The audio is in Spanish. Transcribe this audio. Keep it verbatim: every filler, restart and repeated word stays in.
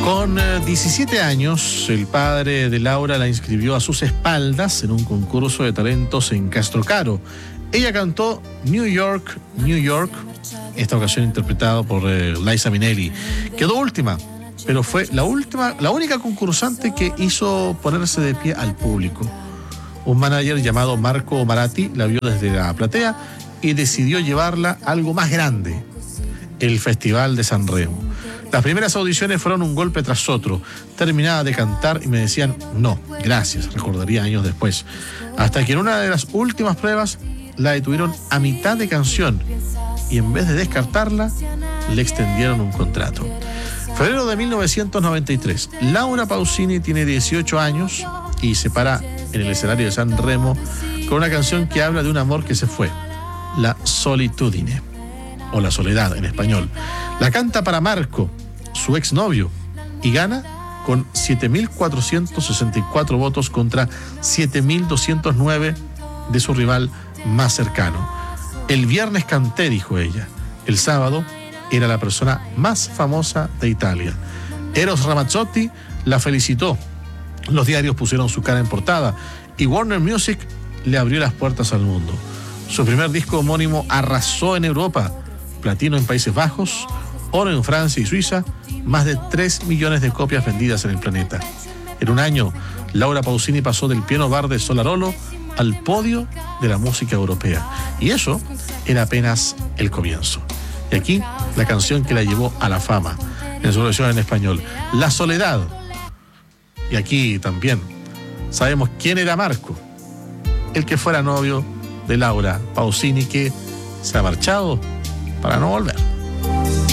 Con eh, diecisiete años, el padre de Laura la inscribió a sus espaldas en un concurso de talentos en Castrocaro. Ella cantó New York, New York, esta ocasión interpretado por eh, Liza Minnelli. Quedó última, pero fue la última, la única concursante que hizo ponerse de pie al público. Un manager llamado Marco Maratti la vio desde la platea y decidió llevarla a algo más grande, el Festival de San Remo. Las primeras audiciones fueron un golpe tras otro. Terminaba de cantar y me decían no, gracias, recordaría años después. Hasta que en una de las últimas pruebas la detuvieron a mitad de canción y en vez de descartarla, le extendieron un contrato. Febrero de mil novecientos noventa y tres. Laura Pausini tiene dieciocho años y se para en el escenario de San Remo con una canción que habla de un amor que se fue, La Solitudine, o La Soledad en español. La canta para Marco, su exnovio, y gana con siete mil cuatrocientos sesenta y cuatro votos contra siete mil doscientos nueve de su rival más cercano. El viernes canté, dijo ella. El sábado era la persona más famosa de Italia. Eros Ramazzotti la felicitó. Los diarios pusieron su cara en portada y Warner Music le abrió las puertas al mundo. Su primer disco homónimo arrasó en Europa, platino en Países Bajos, oro en Francia y Suiza, más de tres millones de copias vendidas en el planeta. En un año, Laura Pausini pasó del piano bar de Solarolo al podio de la música europea. Y eso era apenas el comienzo. Y aquí, la canción que la llevó a la fama, en su versión en español, La Soledad. Y aquí también sabemos quién era Marco, el que fuera novio de Laura Pausini, que se ha marchado para no volver.